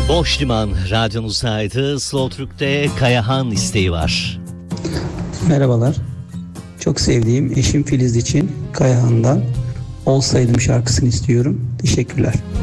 Boş Liman radyonuzdaydı. Slow Türk'te Kayahan isteği var. Merhabalar. Çok sevdiğim eşim Filiz için Kayahan'dan Olsaydım şarkısını istiyorum. Teşekkürler.